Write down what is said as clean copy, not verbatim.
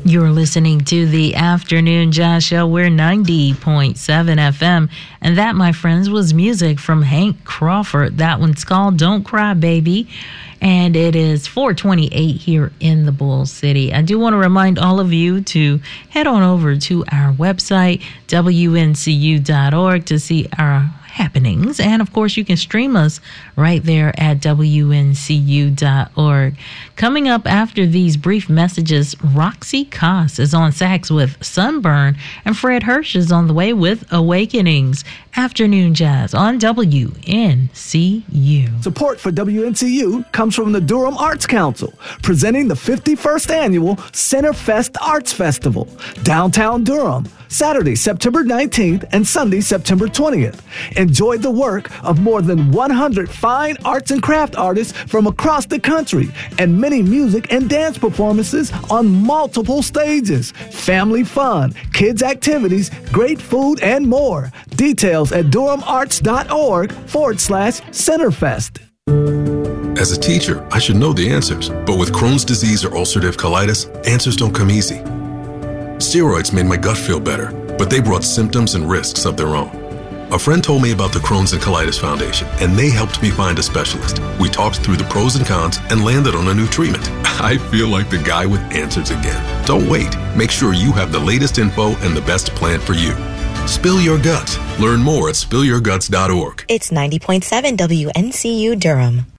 You're listening to the Afternoon Jazz Show. We're 90.7 FM. And that, my friends, was music from Hank Crawford. That one's called Don't Cry, Baby. And it is 4:28 here in the Bull City. I do want to remind all of you to head on over to our website, WNCU.org, to see our happenings. And of course, you can stream us right there at WNCU.org. Coming up after these brief messages, Roxy Koss is on sax with Sunburn, and Fred Hirsch is on the way with Awakenings. Afternoon Jazz on WNCU. Support for WNCU comes from the Durham Arts Council, presenting the 51st Annual Centerfest Arts Festival, downtown Durham, Saturday, September 19th and Sunday, September 20th. Enjoy the work of more than 100 fine arts and craft artists from across the country and many music and dance performances on multiple stages. Family fun, kids activities, great food, and more. Details at durhamarts.org/Centerfest. As a teacher, I should know the answers, but with Crohn's disease or ulcerative colitis, answers don't come easy. Steroids made my gut feel better, but they brought symptoms and risks of their own. A friend told me about the Crohn's and Colitis Foundation, and they helped me find a specialist. We talked through the pros and cons and landed on a new treatment. I feel like the guy with answers again. Don't wait. Make sure you have the latest info and the best plan for you. Spill your guts. Learn more at spillyourguts.org. It's 90.7 WNCU Durham.